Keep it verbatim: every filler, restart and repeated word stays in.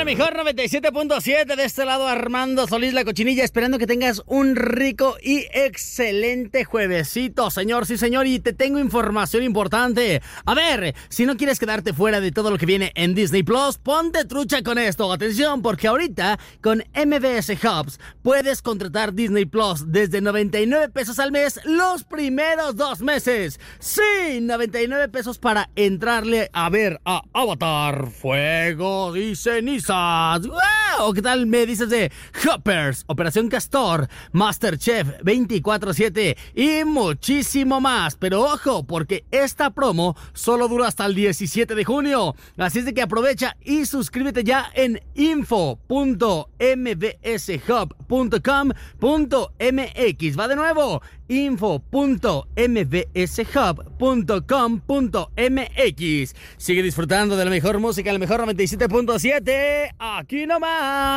mejor noventa y siete punto siete, de este lado Armando Solís, la cochinilla, esperando que tengas un rico y excelente juevesito, señor, sí señor, y te tengo información importante. A ver, si no quieres quedarte fuera de todo lo que viene en Disney Plus, ponte trucha con esto, atención, porque ahorita con M B S Hubs puedes contratar Disney Plus desde noventa y nueve pesos al mes los primeros dos meses. Sí, noventa y nueve pesos para entrarle a ver a Avatar, Fuego y Cenizas. ¡Wow! ¿Qué tal me dices de Hoppers, Operación Castor, MasterChef veinticuatro siete y muchísimo más? Pero ojo, porque esta promo solo dura hasta el diecisiete de junio. Así es de que aprovecha y suscríbete ya en info punto m b s hub punto com punto m x. Va de nuevo, info punto m b s hub punto com punto m x. Sigue disfrutando de la mejor música, la mejor noventa y siete punto siete. Aquí nomás.